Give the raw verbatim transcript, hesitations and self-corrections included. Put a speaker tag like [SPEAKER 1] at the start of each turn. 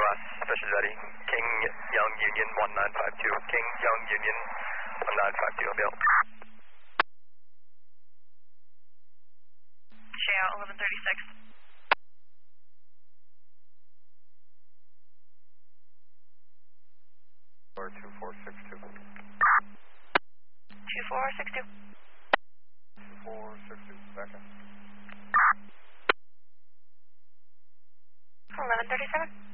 [SPEAKER 1] last special ready. King Young Union one nine five two. King Young Union one nine five two. Bill.
[SPEAKER 2] Shea eleven thirty-six.
[SPEAKER 3] Or two four six two.
[SPEAKER 2] two four six two.
[SPEAKER 3] two four six two, second.
[SPEAKER 2] eleven thirty-seven.